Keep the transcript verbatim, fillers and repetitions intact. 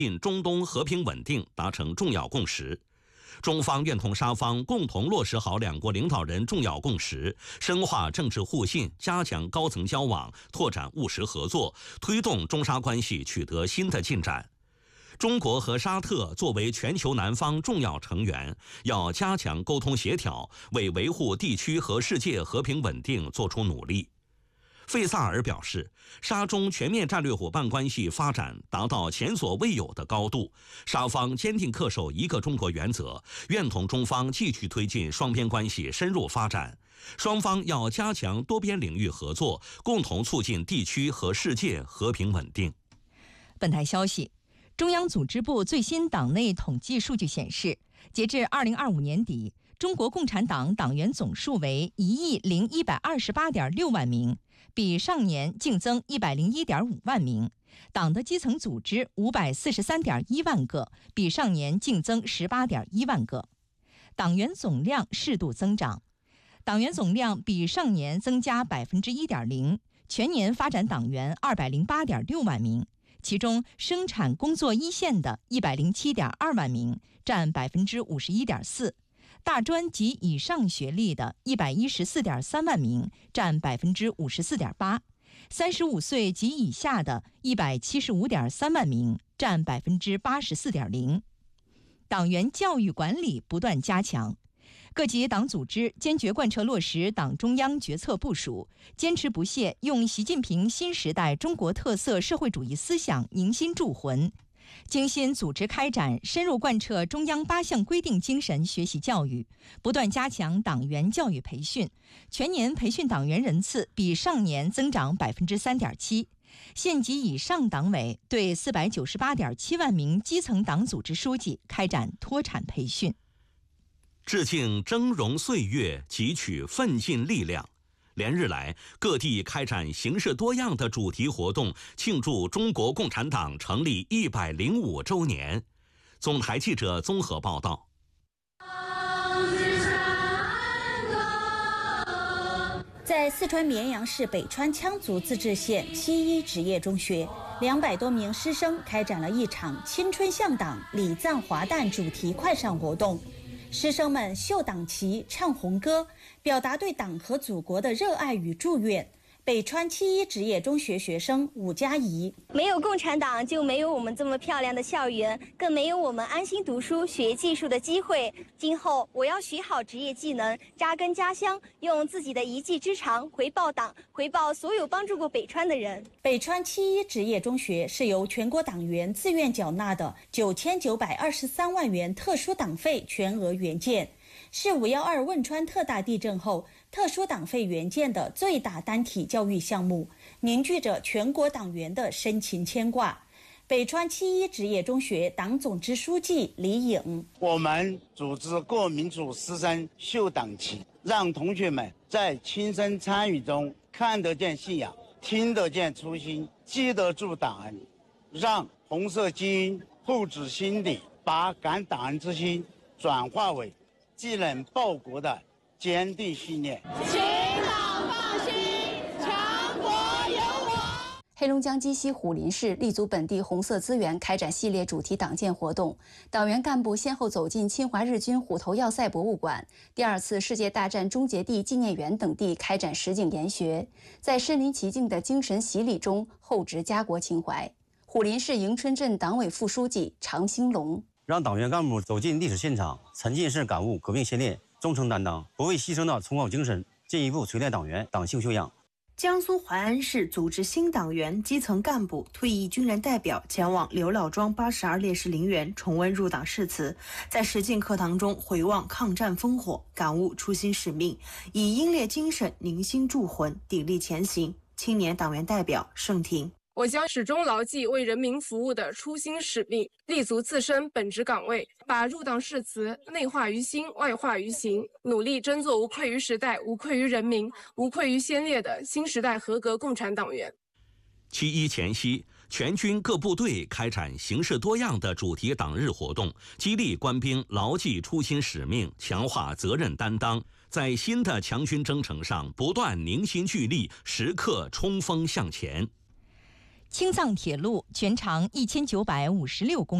因中东和平稳定达成重要共识。中方愿同沙方共同落实好两国领导人重要共识，深化政治互信，加强高层交往，拓展务实合作，推动中沙关系取得新的进展。中国和沙特作为全球南方重要成员，要加强沟通协调，为维护地区和世界和平稳定做出努力。费萨尔表示，沙中全面战略伙伴关系发展达到前所未有的高度，沙方坚定恪守一个中国原则，愿同中方继续推进双边关系深入发展。双方要加强多边领域合作，共同促进地区和世界和平稳定。 本台消息，中央组织部最新党内统计数据显示，截至二零二五年底，中国共产党党员总数为一亿零一百二十八点六万名，比上年净增一百零一点五万名。党的基层组织五百四十三点一万个，比上年净增十八点一万个。党员总量适度增长，党员总量比上年增加百分之一点零，全年发展党员二百零八点六万名。其中，生产工作一线的一百零七点二万名，占百分之五十一点四；大专及以上学历的一百一十四点三万名，占百分之五十四点八；三十五岁及以下的一百七十五点三万名，占百分之八十四点零。党员教育管理不断加强。各级党组织坚决贯彻落实党中央决策部署，坚持不懈用习近平新时代中国特色社会主义思想凝心铸魂，精心组织开展深入贯彻中央八项规定精神学习教育，不断加强党员教育培训，全年培训党员人次比上年增长百分之三点七。县级以上党委对四百九十八点七万名基层党组织书记开展脱产培训。 致敬峥嵘岁月，汲取奋进力量。连日来，各地开展形式多样的主题活动，庆祝中国共产党成立一百零五周年。总台记者综合报道。 在四川绵阳市北川羌族自治县七一职业中学，两百多名师生开展了一场青春向党、礼赞华诞主题快闪活动。师生们绣党旗、唱红歌，表达对党和祖国的热爱与祝愿。北川七一职业中学学生武佳怡： 没有共产党，就没有我们这么漂亮的校园，更没有我们安心读书、学技术的机会。今后我要学好职业技能，扎根家乡，用自己的一技之长回报党，回报所有帮助过北川的人。 北川七一职业中学是由全国党员自愿缴纳的九千九百二十三万元特殊党费全额援建，是五幺二汶川特大地震后特殊党费援建的最大单体教育项目，凝聚着全国党员的深情牵挂。北川七一职业中学党总支书记李颖： 我们组织各民族师生绣党旗，让同学们在亲身参与中看得见信仰，听得见初心，记得住党恩，让红色基因厚植心底，把感党恩之心转化为既能报国的坚定信念。 请党放心，强国有我。 黑龙江鸡西虎林市立足本地红色资源，开展系列主题党建活动。党员干部先后走进侵华日军虎头要塞博物馆、第二次世界大战终结地纪念园等地开展实景研学，在身临其境的精神洗礼中厚植家国情怀。虎林市迎春镇党委副书记常兴龙： 让党员干部走进历史现场，沉浸式感悟革命先烈，忠诚担当，不畏牺牲的崇高精神，进一步锤炼党员党性修养。 江苏淮安市组织新党员、基层干部、退役军人代表前往刘老庄八十二烈士陵园重温入党誓词，在实践课堂中回望抗战烽火，感悟初心使命，以英烈精神凝心铸魂，砥砺前行。青年党员代表盛婷： 我将始终牢记为人民服务的初心使命，立足自身本职岗位，把入党誓词内化于心，外化于行，努力争做无愧于时代、无愧于人民、无愧于先烈的新时代合格共产党员。 七一前夕，全军各部队开展形式多样的主题党日活动，激励官兵牢记初心使命，强化责任担当，在新的强军征程上不断凝心聚力，时刻冲锋向前。 青藏铁路全长一千九百五十六公里。